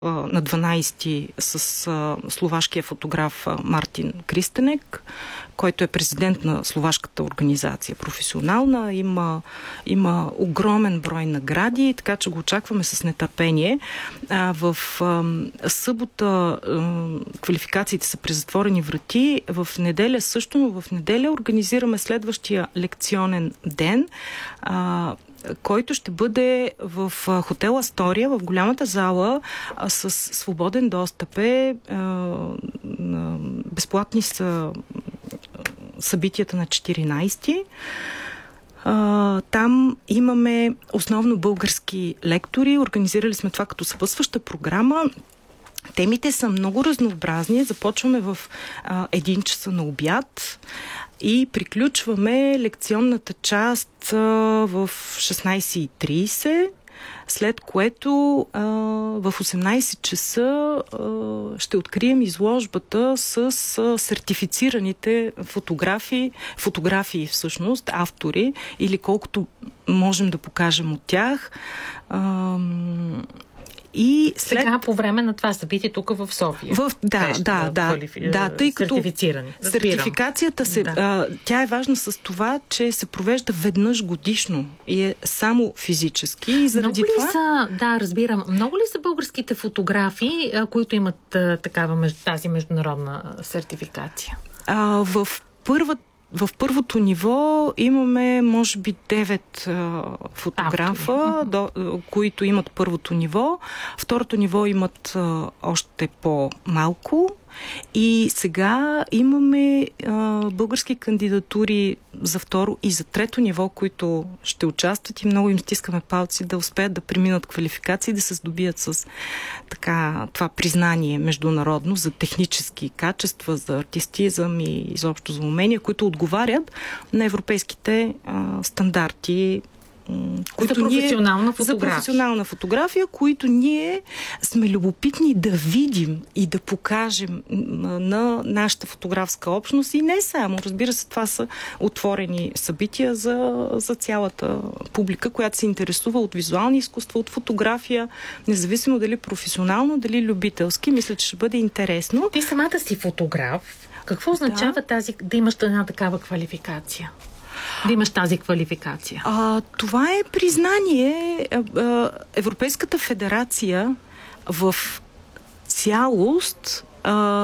на 12 с словашкия фотограф Мартин Кристенек, който е президент на словашката организация професионална. Има огромен брой награди, така че го очакваме с нетърпение. В събота квалификациите са при затворени врати. В неделя също, но в неделя организираме следващия лекционен ден, който ще бъде в хотел Астория, в голямата зала, с свободен достъп. Безплатни са събитията на 14. Там имаме основно български лектори. Организирали сме това като съпътстваща програма. Темите са много разнообразни. Започваме в 1 часа на обяд и приключваме лекционната част в 16:30, след което в 18 часа ще открием изложбата с сертифицираните фотографии всъщност, автори, или колкото можем да покажем от тях. И сега по време на това събитие тук в София. Тъй като сертифицирани. Сертификацията тя е важна с това, че се провежда веднъж годишно и е само физически. И заради разбирам. Много ли са българските фотографи, които имат тази международна сертификация? В първото ниво имаме, може би, 9 фотографа, които имат първото ниво. Второто ниво имат още по-малко. И сега имаме български кандидатури за второ и за трето ниво, които ще участват, и много им стискаме палци да успеят да преминат квалификации, да се здобият с това признание международно за технически качества, за артистизъм и изобщо за умения, които отговарят на европейските стандарти, за професионална фотография, които ние сме любопитни да видим и да покажем на нашата фотографска общност, и не само. Разбира се, това са отворени събития за цялата публика, която се интересува от визуални изкуства, от фотография, независимо дали професионално, дали любителски. Мисля, че ще бъде интересно. Ти самата си фотограф. Какво означава да имаш една такава квалификация? Да имаш тази квалификация? Това е признание. Европейската федерация в цялост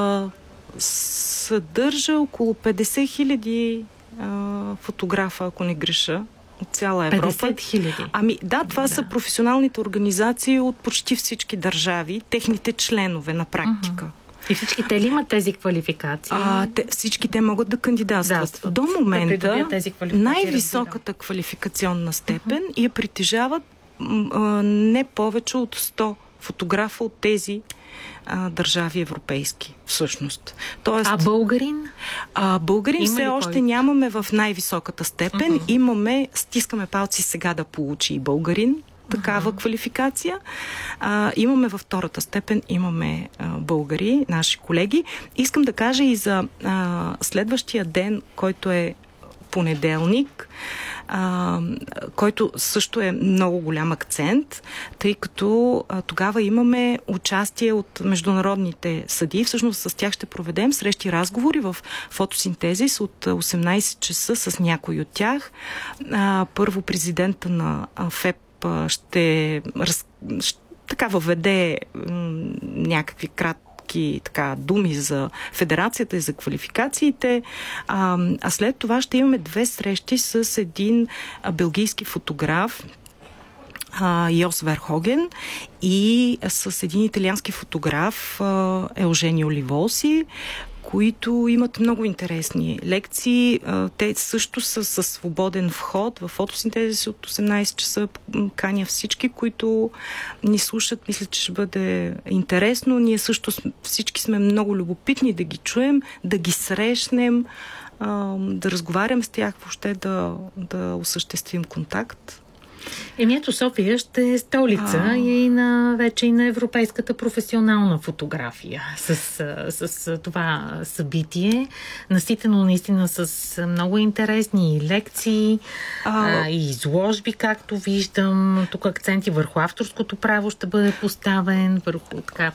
съдържа около 50 000 фотографа, ако не греша, от цяла Европа. 50 000? Това са професионалните организации от почти всички държави, техните членове на практика. И всички те ли имат тези квалификации? Всички те могат да кандидатстват. До момента най-високата квалификационна степен я притежават не повече от 100 фотографа от тези държави европейски, всъщност. Тоест, българин? Българин все още нямаме в най-високата степен. Стискаме палци сега да получи и българин такава квалификация. Имаме във втората степен, имаме българи, наши колеги. Искам да кажа и за следващия ден, който е понеделник, който също е много голям акцент, тъй като тогава имаме участие от международните съдии. Всъщност с тях ще проведем срещи, разговори в фотосинтезис от 18 часа с някой от тях. Първо президента на ФЕП ще въведе някакви кратки думи за федерацията и за квалификациите. А след това ще имаме 2 срещи с един белгийски фотограф, Йос Верхоген, и с един италиански фотограф, Елженио Ливолси, които имат много интересни лекции. Те също са със свободен вход в фотосинтезис от 18 часа. Каня всички, които ни слушат. Мисля, че ще бъде интересно. Ние също всички сме много любопитни да ги чуем, да ги срещнем, да разговарям с тях, въобще да осъществим контакт. Ето, София ще е столица вече и на европейската професионална фотография с това събитие. Наситено наистина с много интересни лекции и изложби, както виждам. Тук акценти върху авторското право ще бъде поставен, върху